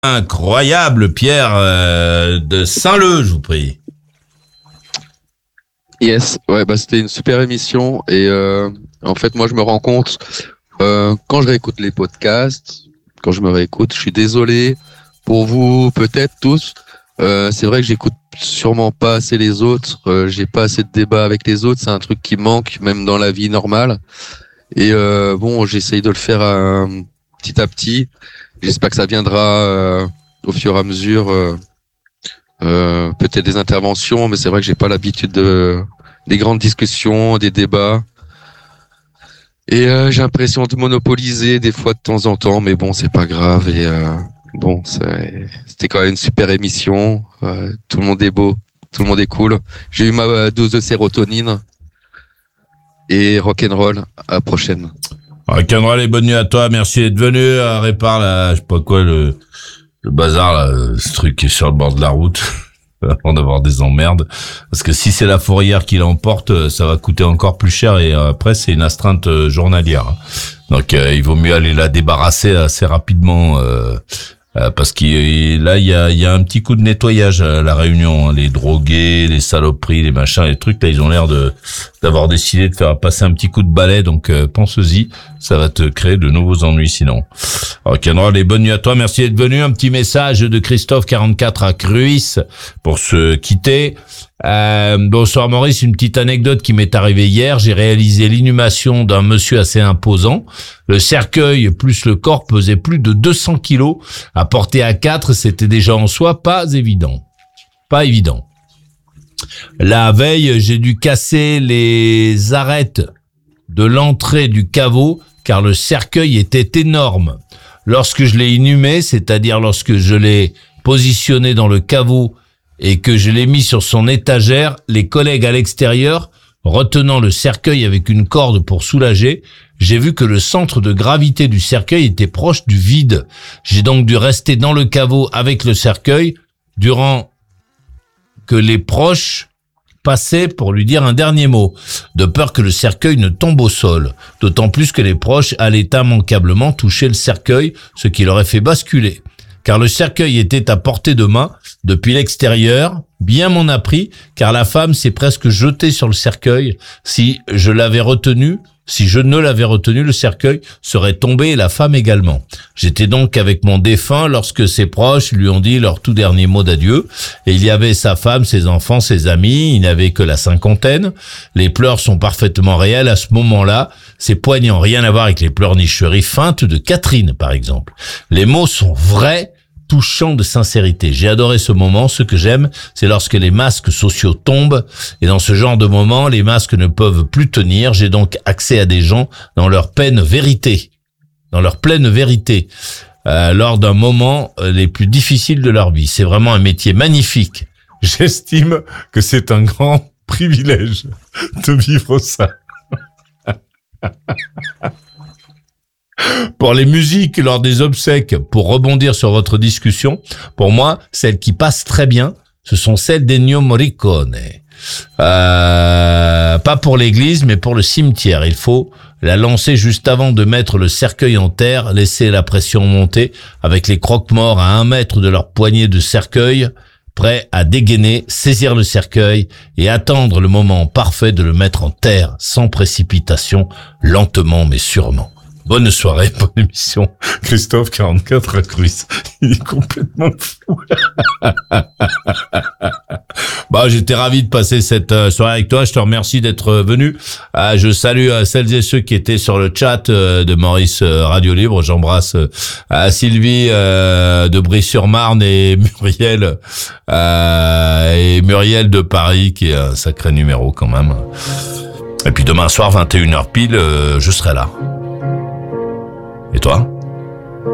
Incroyable, Pierre de Saint-Leu, je vous prie. Yes, ouais, c'était une super émission et en fait, moi, je me rends compte quand je réécoute les podcasts, quand je me réécoute, je suis désolé pour vous, peut-être tous. C'est vrai que j'écoute sûrement pas assez les autres. J'ai pas assez de débat avec les autres. C'est un truc qui manque même dans la vie normale. Et j'essaye de le faire petit à petit. J'espère que ça viendra au fur et à mesure. Peut-être des interventions, mais c'est vrai que j'ai pas l'habitude des grandes discussions, des débats. Et j'ai l'impression de monopoliser des fois de temps en temps, mais bon, c'est pas grave. Et c'était quand même une super émission. Tout le monde est beau, tout le monde est cool. J'ai eu ma dose de sérotonine et rock'n'roll. À la prochaine. Rock'n'roll et bonne nuit à toi. Merci d'être venu. Répare là, je sais pas quoi, le bazar là, ce truc qui est sur le bord de la route. Avant d'avoir des emmerdes, parce que si c'est la fourrière qui l'emporte, ça va coûter encore plus cher et après c'est une astreinte journalière. Donc il vaut mieux aller la débarrasser assez rapidement parce qu'il là il y a un petit coup de nettoyage à la Réunion, hein. Les drogués, les saloperies, les machins, les trucs là, ils ont l'air d'avoir décidé de faire passer un petit coup de balai, donc pense-y, ça va te créer de nouveaux ennuis sinon. Rock'n'roll et bonne nuit à toi, merci d'être venu. Un petit message de Christophe 44 à Cruis pour se quitter. Bonsoir Maurice, une petite anecdote qui m'est arrivée hier. J'ai réalisé l'inhumation d'un monsieur assez imposant. Le cercueil plus le corps pesait plus de 200 kilos. À porter à 4, c'était déjà en soi pas évident. Pas évident. La veille, j'ai dû casser les arêtes de l'entrée du caveau car le cercueil était énorme. Lorsque je l'ai inhumé, c'est-à-dire lorsque je l'ai positionné dans le caveau et que je l'ai mis sur son étagère, les collègues à l'extérieur, retenant le cercueil avec une corde pour soulager, j'ai vu que le centre de gravité du cercueil était proche du vide. J'ai donc dû rester dans le caveau avec le cercueil durant que les proches passaient pour lui dire un dernier mot, de peur que le cercueil ne tombe au sol, d'autant plus que les proches allaient immanquablement toucher le cercueil, ce qui l'aurait fait basculer. Car le cercueil était à portée de main depuis l'extérieur, bien m'en a pris, car la femme s'est presque jetée sur le cercueil. Si je ne l'avais retenu, le cercueil serait tombé et la femme également. J'étais donc avec mon défunt lorsque ses proches lui ont dit leur tout dernier mot d'adieu. Et il y avait sa femme, ses enfants, ses amis, il n'avait que la cinquantaine. Les pleurs sont parfaitement réels à ce moment-là. C'est poignant, rien à voir avec les pleurnicheries feintes de Catherine, par exemple. Les mots sont vrais, touchant de sincérité. J'ai adoré ce moment. Ce que j'aime, c'est lorsque les masques sociaux tombent. Et dans ce genre de moment, les masques ne peuvent plus tenir. J'ai donc accès à des gens dans leur pleine vérité. Lors d'un moment les plus difficiles de leur vie. C'est vraiment un métier magnifique. J'estime que c'est un grand privilège de vivre ça. Pour les musiques lors des obsèques, pour rebondir sur votre discussion, pour moi, celles qui passent très bien, ce sont celles d'Ennio Morricone. Pas pour l'église, mais pour le cimetière. Il faut la lancer juste avant de mettre le cercueil en terre, laisser la pression monter avec les croque-morts à 1 mètre de leur poignée de cercueil, prêts à dégainer, saisir le cercueil et attendre le moment parfait de le mettre en terre, sans précipitation, lentement mais sûrement. Bonne soirée, bonne émission. Christophe 44 à Cruis. Il est complètement fou. J'étais ravi de passer cette soirée avec toi. Je te remercie d'être venu. Je salue celles et ceux qui étaient sur le chat de Maurice Radio Libre. J'embrasse Sylvie de Brie-sur-Marne et Muriel de Paris, qui est un sacré numéro quand même. Et puis demain soir, 21h pile, je serai là. Et toi ?